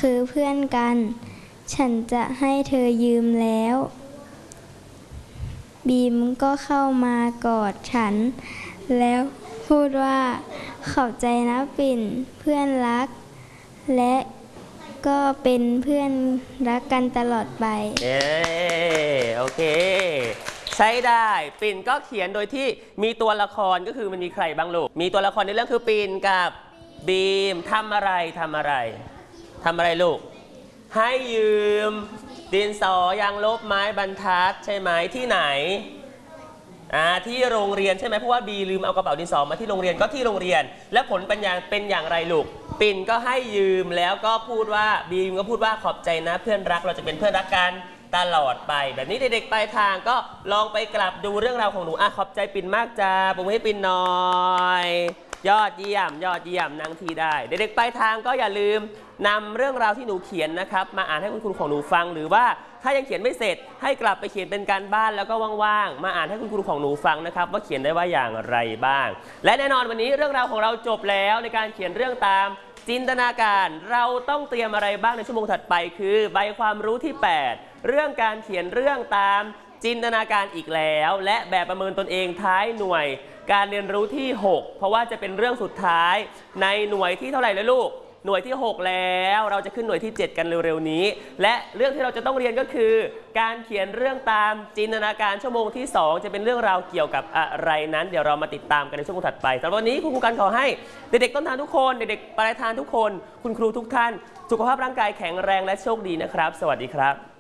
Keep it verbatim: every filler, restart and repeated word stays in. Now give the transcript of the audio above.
คือเพื่อนกันฉันจะให้เธอยืมแล้วบีมก็เข้ามากอดฉันแล้วพูดว่าขอบใจนะปิ่นเพื่อนรักและก็เป็นเพื่อนรักกันตลอดไปเออโอเคใช้ได้ปิ่นก็เขียนโดยที่มีตัวละครก็คือมันมีใครบ้างลูกมีตัวละครในเรื่องคือปิ่นกับบีมทำอะไรทำอะไรทำอะไรลูกให้ยืมดินสอยางลบไม้บรรทัดใช่ไหมที่ไหนอ่าที่โรงเรียนใช่ไหมเพราะว่าบีลืมเอากระเป๋าดินสอมาที่โรงเรียนก็ที่โรงเรียนและผลเป็นอย่างเป็นอย่างไรลูกปิ่นก็ให้ยืมแล้วก็พูดว่าบีมก็พูดว่าขอบใจนะเพื่อนรักเราจะเป็นเพื่อนรักกันตลอดไปแบบนี้เด็กๆปลายทางก็ลองไปกลับดูเรื่องราวของหนูอ่ะขอบใจปิ่นมากจ้าปรบมือให้ปิ่นหน่อยยอดเยี่ยมยอดเยี่ยมนั่งทีได้เด็กๆปลายทางก็อย่าลืมนำเรื่องราวที่หนูเขียนนะครับมาอ่านให้คุณครูของหนูฟังหรือว่าถ้ายังเขียนไม่เสร็จให้กลับไปเขียนเป็นการบ้านแล้วก็ว่างๆมาอ่านให้คุณครูของหนูฟังนะครับว่าเขียนได้ว่าอย่างไรบ้างและแน่นอนวันนี้เรื่องราวของเราจบแล้วในการเขียนเรื่องตามจินตนาการเราต้องเตรียมอะไรบ้างในชั่วโมงถัดไปคือใบความรู้ที่แปดเรื่องการเขียนเรื่องตามจินตนาการอีกแล้วและแบบประเมินตนเองท้ายหน่วยการเรียนรู้ที่หกเพราะว่าจะเป็นเรื่องสุดท้ายในหน่วยที่เท่าไหร่แล้วลูกหน่วยที่หกแล้วเราจะขึ้นหน่วยที่เจ็ดกันเร็วๆนี้และเรื่องที่เราจะต้องเรียนก็คือการเขียนเรื่องตามจินตนาการชั่วโมงที่สองจะเป็นเรื่องราวเกี่ยวกับอะไรนั้นเดี๋ยวเรามาติดตามกันในชั่วโมงถัดไปสำหรับวันนี้คุณครูกันขอให้เด็กๆต้นทางทุกคนเด็กๆปลายทางทุกคนคุณครูทุกท่านสุขภาพร่างกายแข็งแรงและโชคดีนะครับสวัสดีครับ